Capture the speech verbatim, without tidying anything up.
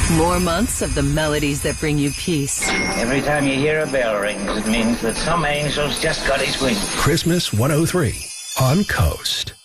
More months of the melodies that bring you peace. Every time you hear a bell ring, it means that some angel's just got his wings. Christmas one oh three on Coast.